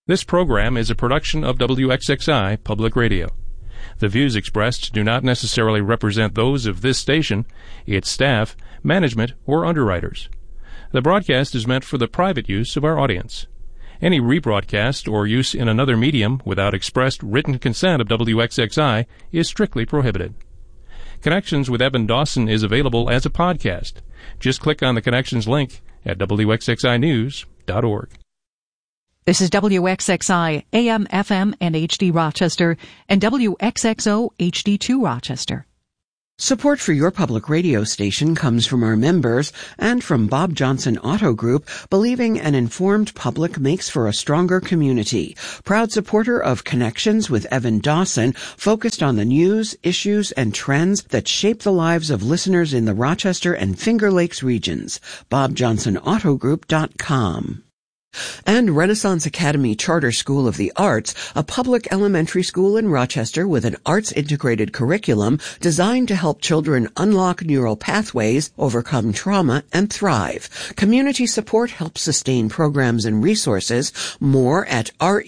This program is a production of WXXI Public Radio. The views expressed do not necessarily represent those of this station, its staff, management, or underwriters. The broadcast is meant for the private use of our audience. Any rebroadcast or use in another medium without expressed written consent of WXXI is strictly prohibited. Connections with Evan Dawson is available as a podcast. Just click on the Connections link at WXXInews.org. This is WXXI, AM, FM, and HD Rochester, and WXXO HD2 Rochester. Support for your public radio station comes from our members and from Bob Johnson Auto Group, believing an informed public makes for a stronger community. Proud supporter of Connections with Evan Dawson, focused on the news, issues, and trends that shape the lives of listeners in the Rochester and Finger Lakes regions. BobJohnsonAutoGroup.com. And Renaissance Academy Charter School of the Arts, a public elementary school in Rochester with an arts-integrated curriculum designed to help children unlock neural pathways, overcome trauma, and thrive. Community support helps sustain programs and resources. More at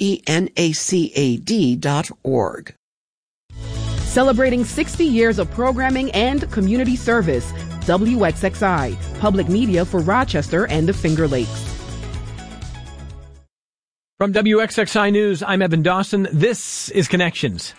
renacad.org. Celebrating 60 years of programming and community service. WXXI, public media for Rochester and the Finger Lakes. From WXXI News, I'm Evan Dawson. This is Connections.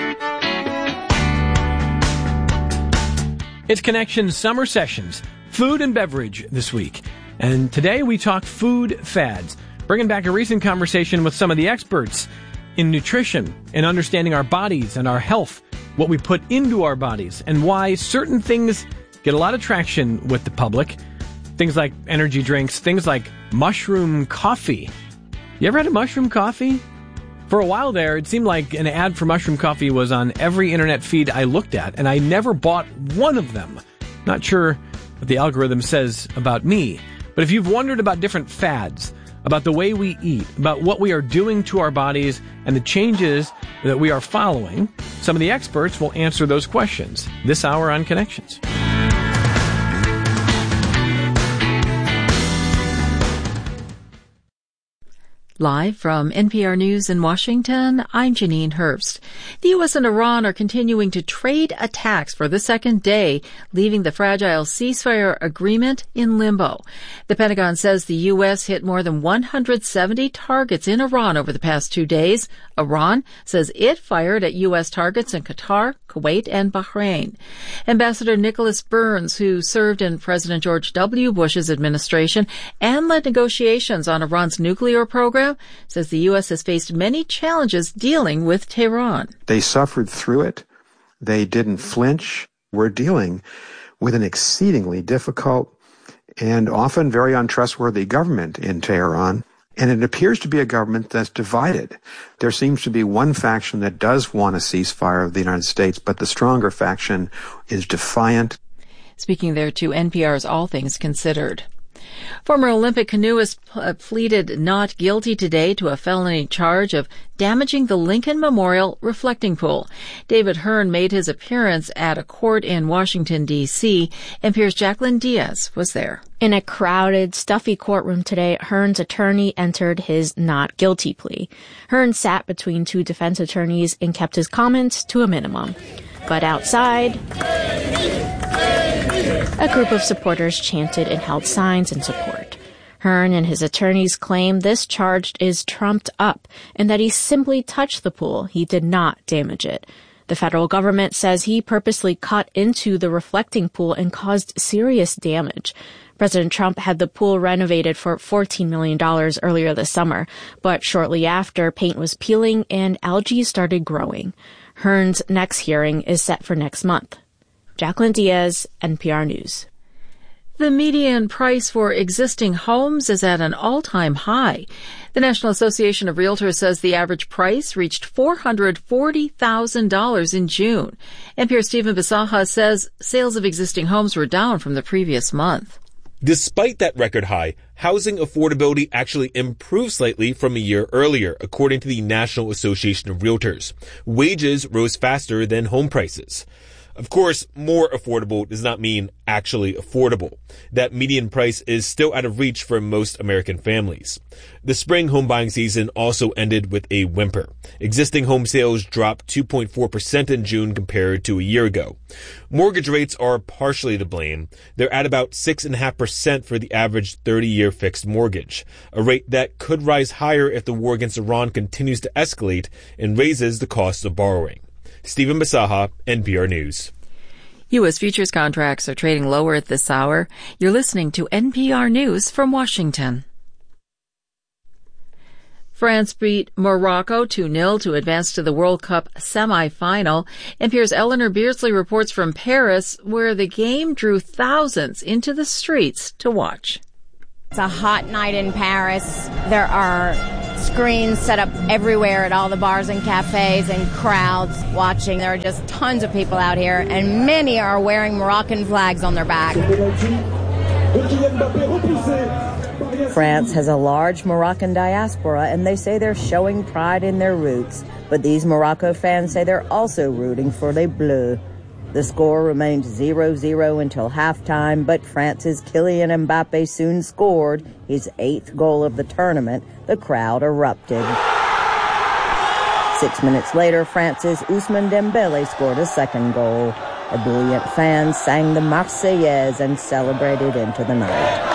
It's Connections Summer Sessions, food and beverage this week. And today we talk food fads, bringing back a recent conversation with some of the experts in nutrition and understanding our bodies and our health, what we put into our bodies, and why certain things get a lot of traction with the public. Things like energy drinks, things like mushroom coffee. You ever had a mushroom coffee? For a while there, it seemed like an ad for mushroom coffee was on every internet feed I looked at, and I never bought one of them. Not sure what the algorithm says about me, but if you've wondered about different fads, about the way we eat, about what we are doing to our bodies, and the changes that we are following, some of the experts will answer those questions this hour on Connections. Live from NPR News in Washington, I'm Janine Herbst. The U.S. and Iran are continuing to trade attacks for the second day, leaving the fragile ceasefire agreement in limbo. The Pentagon says the U.S. hit more than 170 targets in Iran over the past 2 days. Iran says it fired at U.S. targets in Qatar, Kuwait, and Bahrain. Ambassador Nicholas Burns, who served in President George W. Bush's administration and led negotiations on Iran's nuclear program, says the U.S. has faced many challenges dealing with Tehran. They suffered through it. They didn't flinch. We're dealing with an exceedingly difficult and often very untrustworthy government in Tehran. And it appears to be a government that's divided. There seems to be one faction that does want a ceasefire of the United States, but the stronger faction is defiant. Speaking there to NPR's All Things Considered. Former Olympic canoeist pleaded not guilty today to a felony charge of damaging the Lincoln Memorial reflecting pool. David Hearn made his appearance at a court in Washington, D.C., and NPR's Jacqueline Diaz was there. In a crowded, stuffy courtroom today, Hearn's attorney entered his not guilty plea. Hearn sat between two defense attorneys and kept his comments to a minimum. But outside, a group of supporters chanted and held signs in support. Hearn and his attorneys claim this charge is trumped up and that he simply touched the pool. He did not damage it. The federal government says he purposely cut into the reflecting pool and caused serious damage. President Trump had the pool renovated for $14 million earlier this summer, but shortly after, paint was peeling and algae started growing. Hearn's next hearing is set for next month. Jacqueline Diaz, NPR News. The median price for existing homes is at an all-time high. The National Association of Realtors says the average price reached $440,000 in June. NPR's Stephen Bisaha says sales of existing homes were down from the previous month. Despite that record high, housing affordability actually improved slightly from a year earlier, according to the National Association of Realtors. Wages rose faster than home prices. Of course, more affordable does not mean actually affordable. That median price is still out of reach for most American families. The spring home buying season also ended with a whimper. Existing home sales dropped 2.4% in June compared to a year ago. Mortgage rates are partially to blame. They're at about 6.5% for the average 30-year fixed mortgage, a rate that could rise higher if the war against Iran continues to escalate and raises the cost of borrowing. Stephen Basaha, NPR News. U.S. futures contracts are trading lower at this hour. You're listening to NPR News from Washington. France beat Morocco 2-0 to advance to the World Cup semi-final. NPR's Eleanor Beardsley reports from Paris, where the game drew thousands into the streets to watch. It's a hot night in Paris. There are screens set up everywhere at all the bars and cafes and crowds watching. There are just tons of people out here, and many are wearing Moroccan flags on their back. France has a large Moroccan diaspora, and they say they're showing pride in their roots. But these Morocco fans say they're also rooting for Les Bleus. The score remained 0-0 until halftime, but France's Kylian Mbappe soon scored his 8th goal of the tournament. The crowd erupted. 6 minutes later, France's Ousmane Dembele scored a 2nd goal. Ebullient fans sang the Marseillaise and celebrated into the night.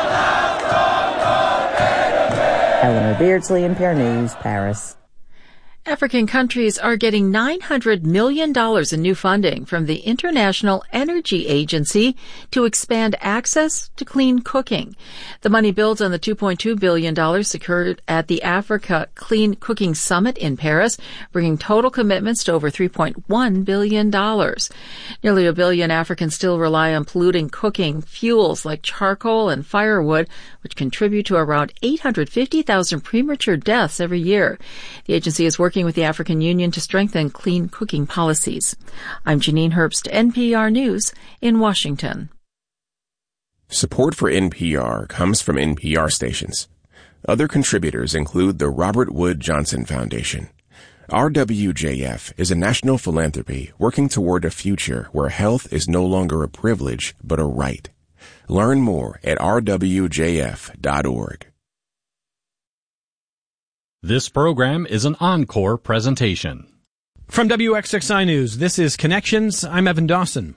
Eleanor Beardsley, NPR News, Paris. African countries are getting $900 million in new funding from the International Energy Agency to expand access to clean cooking. The money builds on the $2.2 billion secured at the Africa Clean Cooking Summit in Paris, bringing total commitments to over $3.1 billion. Nearly a billion Africans still rely on polluting cooking fuels like charcoal and firewood, which contribute to around 850,000 premature deaths every year. The agency is working with the African Union to strengthen clean cooking policies. I'm Janine Herbst, NPR News in Washington. Support for NPR comes from NPR stations. Other contributors include the Robert Wood Johnson Foundation. RWJF is a national philanthropy working toward a future where health is no longer a privilege but a right. Learn more at rwjf.org. This program is an encore presentation. From WXXI News, this is Connections. I'm Evan Dawson.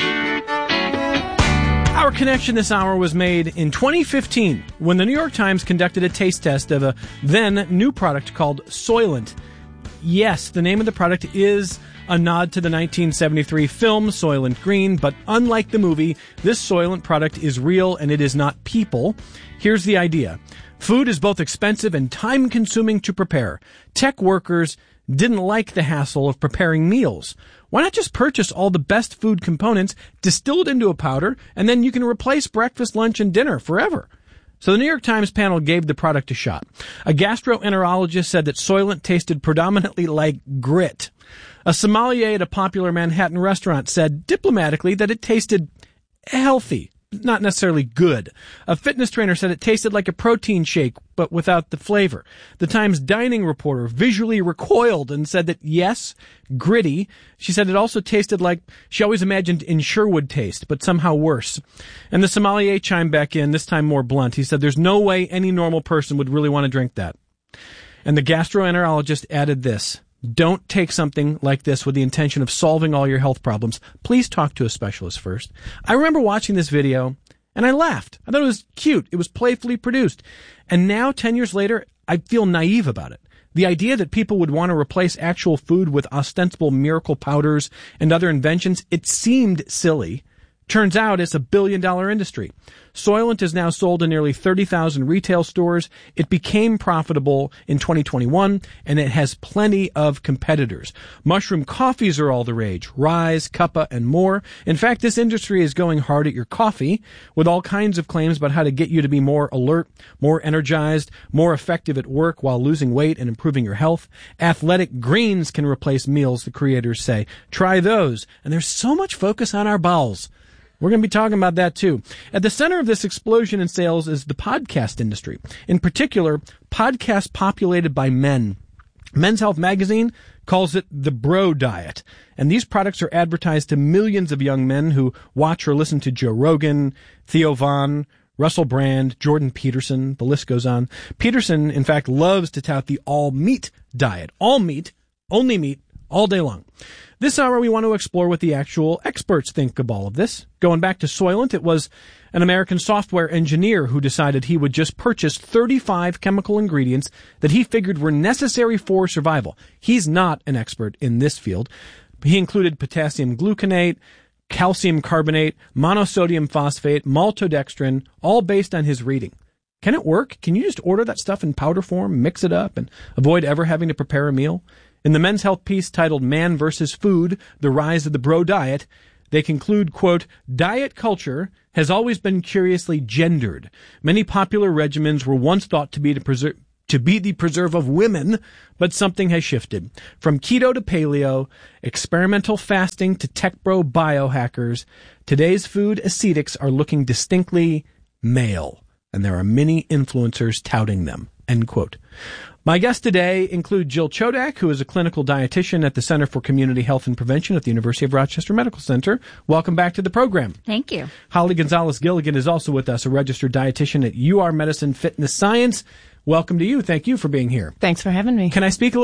Our connection this hour was made in 2015 when the New York Times conducted a taste test of a then new product called Soylent. Yes, the name of the product is a nod to the 1973 film Soylent Green, but unlike the movie, this Soylent product is real and it is not people. Here's the idea. Food is both expensive and time-consuming to prepare. Tech workers didn't like the hassle of preparing meals. Why not just purchase all the best food components, distill it into a powder, and then you can replace breakfast, lunch, and dinner forever? So the New York Times panel gave the product a shot. A gastroenterologist said that Soylent tasted predominantly like grit. A sommelier at a popular Manhattan restaurant said diplomatically that it tasted healthy, not necessarily good. A fitness trainer said it tasted like a protein shake, but without the flavor. The Times dining reporter visually recoiled and said that, yes, gritty. She said it also tasted like she always imagined Ensure would taste, but somehow worse. And the sommelier chimed back in, this time more blunt. He said there's no way any normal person would really want to drink that. And the gastroenterologist added this. Don't take something like this with the intention of solving all your health problems. Please talk to a specialist first. I remember watching this video, and I laughed. I thought it was cute. It was playfully produced. And now, 10 years later, I feel naive about it. The idea that people would want to replace actual food with ostensible miracle powders and other inventions, it seemed silly. Turns out it's $1 billion industry. Soylent is now sold in nearly 30,000 retail stores. It became profitable in 2021, and it has plenty of competitors. Mushroom coffees are all the rage. Rise, Cuppa, and more. In fact, this industry is going hard at your coffee with all kinds of claims about how to get you to be more alert, more energized, more effective at work while losing weight and improving your health. Athletic greens can replace meals, the creators say. Try those. And there's so much focus on our bowels. We're going to be talking about that, too. At the center of this explosion in sales is the podcast industry. In particular, podcasts populated by men. Men's Health magazine calls it the bro diet. And these products are advertised to millions of young men who watch or listen to Joe Rogan, Theo Von, Russell Brand, Jordan Peterson, the list goes on. Peterson, in fact, loves to tout the all-meat diet. All meat, only meat, all day long. This hour, we want to explore what the actual experts think of all of this. Going back to Soylent, it was an American software engineer who decided he would just purchase 35 chemical ingredients that he figured were necessary for survival. He's not an expert in this field. He included potassium gluconate, calcium carbonate, monosodium phosphate, maltodextrin, all based on his reading. Can it work? Can you just order that stuff in powder form, mix it up, and avoid ever having to prepare a meal? In the Men's Health piece titled Man vs. Food, The Rise of the Bro Diet, they conclude, quote, diet culture has always been curiously gendered. Many popular regimens were once thought to be the preserve of women, but something has shifted. From keto to paleo, experimental fasting to tech bro biohackers, today's food ascetics are looking distinctly male, and there are many influencers touting them, end quote. My guests today include Jill Chodak, who is a clinical dietitian at the Center for Community Health and Prevention at the University of Rochester Medical Center. Welcome back to the program. Thank you. Holly Gonzalez-Gilligan is also with us, a registered dietitian at UR Medicine Fitness Science. Welcome to you. Thank you for being here. Thanks for having me. Can I speak a